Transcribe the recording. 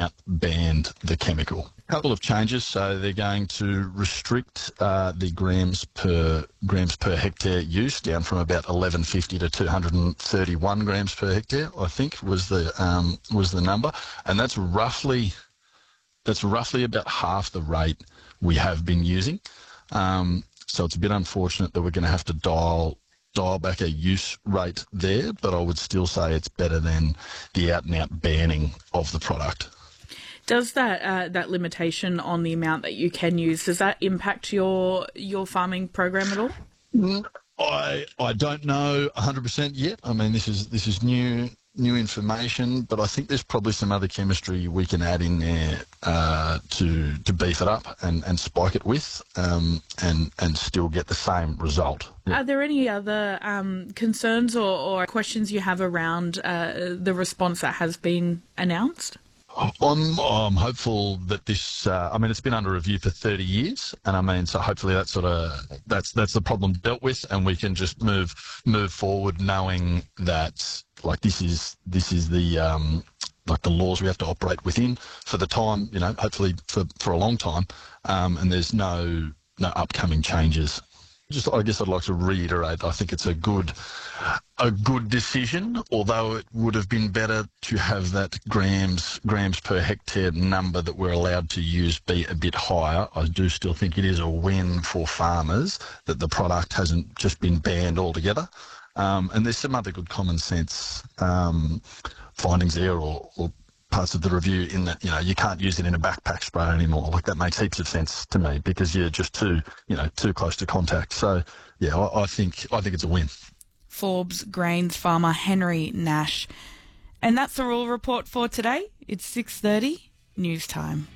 out banned the chemical. A couple of changes. So they're going to restrict the grams per hectare use down from about 1150 to 231 grams per hectare, I think was the number, and that's roughly about half the rate we have been using. So it's a bit unfortunate that we're going to have to dial back a use rate there, but I would still say it's better than the out-and-out banning of the product. Does that limitation on the amount that you can use, does that impact your farming program at all? I don't know 100% yet. I mean, this is new information, but I think there's probably some other chemistry we can add in there to beef it up and spike it with, and still get the same result. Are there any other concerns or questions you have around the response that has been announced? I'm hopeful that this. It's been under review for 30 years, and so hopefully that's the problem dealt with, and we can just move forward, knowing that this is the the laws we have to operate within for the time, hopefully for a long time, and there's no upcoming changes. I guess I'd like to reiterate, I think it's a good decision, although it would have been better to have that grams per hectare number that we're allowed to use be a bit higher. I do still think it is a win for farmers that the product hasn't just been banned altogether. And there's some other good common sense findings there, or parts of the review, in that you can't use it in a backpack spray anymore. That makes heaps of sense to me, because you're just too close to contact. So yeah, I think it's a win. Forbes Grains farmer Henry Nash. And that's the Rural Report for today. It's 6:30 news time.